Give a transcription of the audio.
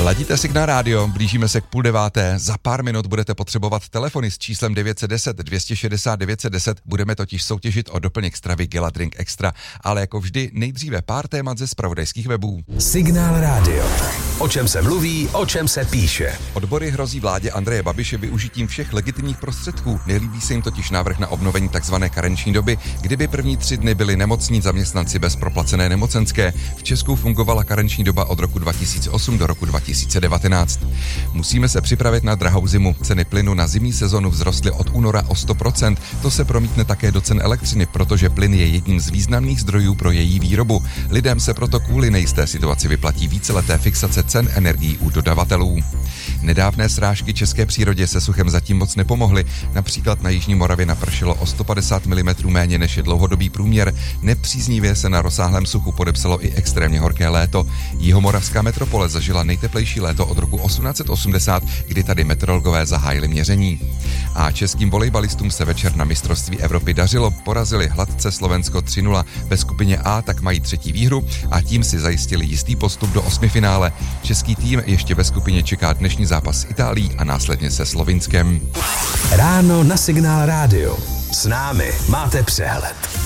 Ladíte Signál rádio, blížíme se k 8:30. Za pár minut budete potřebovat telefony s číslem 910 260 910. Budeme totiž soutěžit o doplněk stravy Geladrink Extra, ale jako vždy nejdříve pár témat ze zpravodajských webů. Signál rádio. O čem se mluví, o čem se píše. Odbory hrozí vládě Andreje Babiše využitím všech legitimních prostředků. Nelíbí se jim totiž návrh na obnovení tzv. Karenční doby, kdyby první 3 dny byli nemocní zaměstnanci bez proplacené nemocenské. V Česku fungovala karenční doba od roku 2008 do roku 2019. Musíme se připravit na drahou zimu. Ceny plynu na zimní sezonu vzrostly od února o 100%. To se promítne také do cen elektřiny, protože plyn je jedním z významných zdrojů pro její výrobu. Lidem se proto kvůli nejisté situaci vyplatí víceleté fixace cen energií u dodavatelů. Nedávné srážky české přírodě se suchem zatím moc nepomohly. Například na jižní Moravě napršelo o 150 mm méně než je dlouhodobý průměr. Nepříznivě se na rozsáhlém suchu podepsalo i extrémně horké léto. Jihomoravská metropole zažila nejteplejší léto od roku 1880, kdy tady meteorologové zahájili měření. A českým volejbalistům se večer na mistrovství Evropy dařilo, porazili hladce Slovensko 3-0. Ve skupině A tak mají 3. výhru a tím si zajistili jistý postup do 8finále. Český tým ještě ve skupině čeká dnešní zápas s Itálií a následně se Slovinskem. Ráno na Signál rádio. S námi máte přehled.